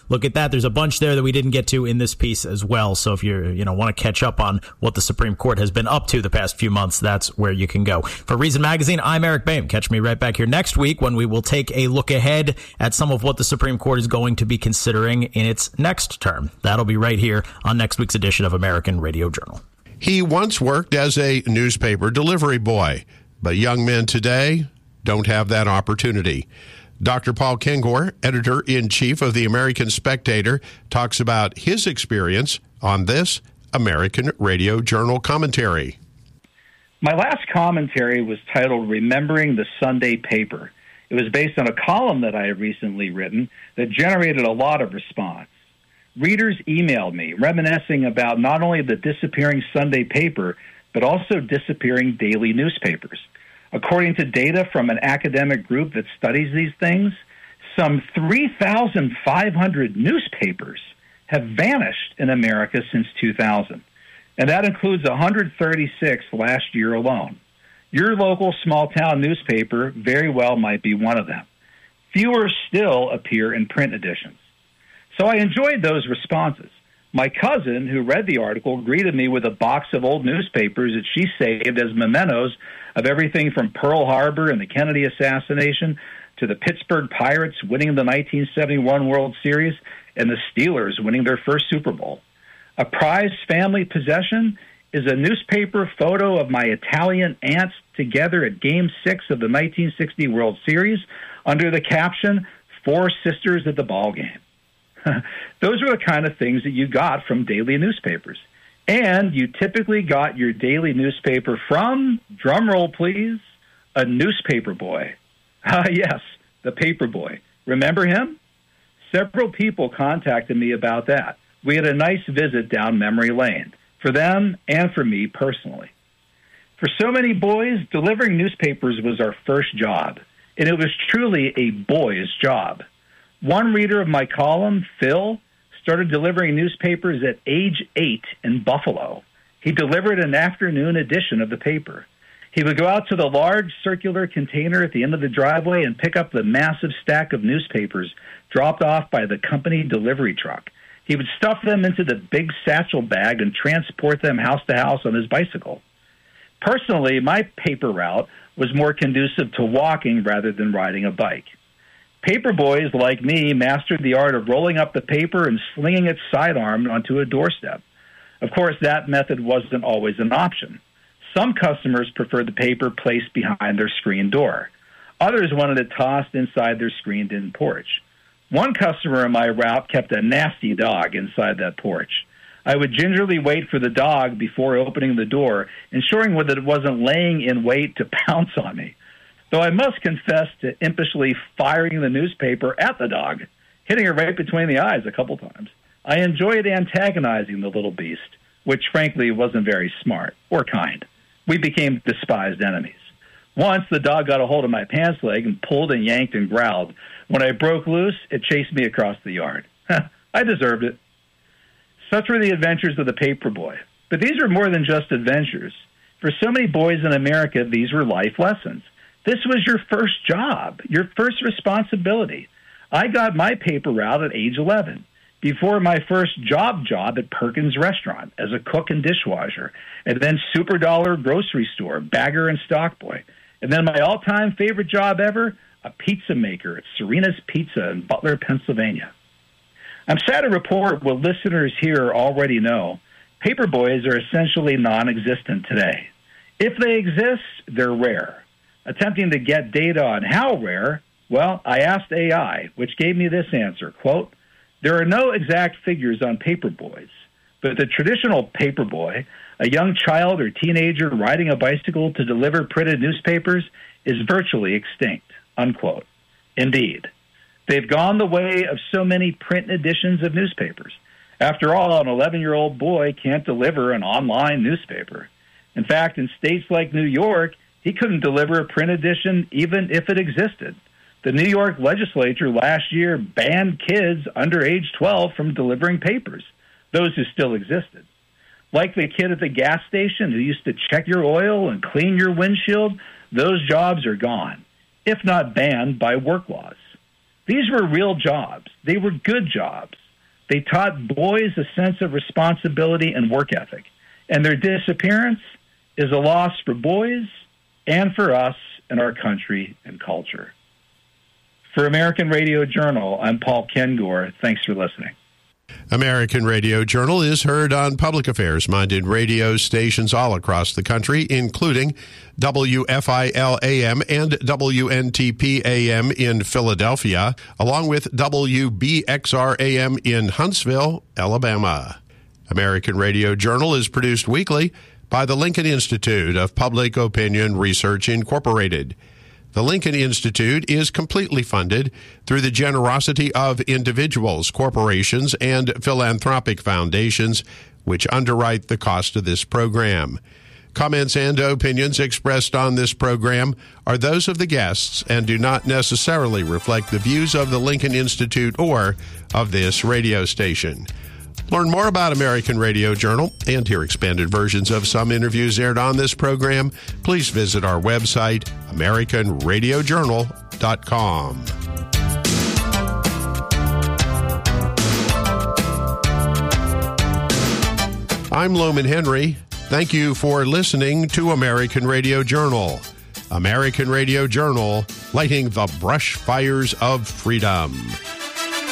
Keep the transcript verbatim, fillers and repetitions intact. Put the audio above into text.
look at that. There's a bunch there that we didn't get to in this piece as well. So if you you know want to catch up on what the Supreme Court has been up to the past few months, that's where you can go. For Reason Magazine, I'm Eric Boehm. Catch me right back here next week when we will take a look ahead at some of what the Supreme Court is going to be considering in its next term. That'll be right here on next week's edition of American Radio Journal. He once worked as a newspaper delivery boy, but young men today don't have that opportunity. Doctor Paul Kengor, editor-in-chief of the American Spectator, talks about his experience on this American Radio Journal commentary. My last commentary was titled Remembering the Sunday Paper. It was based on a column that I had recently written that generated a lot of response. Readers emailed me reminiscing about not only the disappearing Sunday paper, but also disappearing daily newspapers. According to data from an academic group that studies these things, some three thousand five hundred newspapers have vanished in America since two thousand, and that includes one hundred thirty-six last year alone. Your local small-town newspaper very well might be one of them. Fewer still appear in print editions. So I enjoyed those responses. My cousin, who read the article, greeted me with a box of old newspapers that she saved as mementos of everything from Pearl Harbor and the Kennedy assassination to the Pittsburgh Pirates winning the nineteen seventy-one World Series and the Steelers winning their first Super Bowl. A prized family possession is a newspaper photo of my Italian aunts together at Game six of the nineteen sixty World Series under the caption, Four Sisters at the Ball Game. Those are the kind of things that you got from daily newspapers. And you typically got your daily newspaper from, drumroll please, a newspaper boy. Ah, yes, the paper boy. Remember him? Several people contacted me about that. We had a nice visit down memory lane, for them and for me personally. For so many boys, delivering newspapers was our first job, and it was truly a boy's job. One reader of my column, Phil, started delivering newspapers at age eight in Buffalo. He delivered an afternoon edition of the paper. He would go out to the large circular container at the end of the driveway and pick up the massive stack of newspapers dropped off by the company delivery truck. He would stuff them into the big satchel bag and transport them house to house on his bicycle. Personally, my paper route was more conducive to walking rather than riding a bike. Paper boys like me mastered the art of rolling up the paper and slinging its sidearm onto a doorstep. Of course, that method wasn't always an option. Some customers preferred the paper placed behind their screen door. Others wanted it tossed inside their screened-in porch. One customer in my route kept a nasty dog inside that porch. I would gingerly wait for the dog before opening the door, ensuring that it wasn't laying in wait to pounce on me. Though I must confess to impishly firing the newspaper at the dog, hitting her right between the eyes a couple times. I enjoyed antagonizing the little beast, which frankly wasn't very smart or kind. We became despised enemies. Once the dog got a hold of my pants leg and pulled and yanked and growled. When I broke loose, it chased me across the yard. I deserved it. Such were the adventures of the paper boy. But these were more than just adventures. For so many boys in America, these were life lessons. This was your first job, your first responsibility. I got my paper route at age eleven, before my first job job at Perkins Restaurant as a cook and dishwasher, and then Super Dollar grocery store, bagger and stockboy. And then my all-time favorite job ever, a pizza maker at Serena's Pizza in Butler, Pennsylvania. I'm sad to report what listeners here already know. Paper boys are essentially non-existent today. If they exist, they're rare. Attempting to get data on how rare, well, I asked A I, which gave me this answer, quote, there are no exact figures on paper boys, but the traditional paper boy, a young child or teenager riding a bicycle to deliver printed newspapers, is virtually extinct, unquote. Indeed. They've gone the way of so many print editions of newspapers. After all, an eleven-year-old boy can't deliver an online newspaper. In fact, in states like New York, he couldn't deliver a print edition even if it existed. The New York legislature last year banned kids under age twelve from delivering papers, those who still existed. Like the kid at the gas station who used to check your oil and clean your windshield, those jobs are gone, if not banned by work laws. These were real jobs. They were good jobs. They taught boys a sense of responsibility and work ethic. And their disappearance is a loss for boys and for us and our country and culture. For American Radio Journal, I'm Paul Kengor. Thanks for listening. American Radio Journal is heard on public affairs-minded radio stations all across the country, including W F I L A M and W N T P A M in Philadelphia, along with W B X R A M in Huntsville, Alabama. American Radio Journal is produced weekly by the Lincoln Institute of Public Opinion Research, Incorporated. The Lincoln Institute is completely funded through the generosity of individuals, corporations, and philanthropic foundations, which underwrite the cost of this program. Comments and opinions expressed on this program are those of the guests and do not necessarily reflect the views of the Lincoln Institute or of this radio station. Learn more about American Radio Journal and hear expanded versions of some interviews aired on this program. Please visit our website, American Radio Journal dot com. I'm Loman Henry. Thank you for listening to American Radio Journal. American Radio Journal, lighting the brush fires of freedom.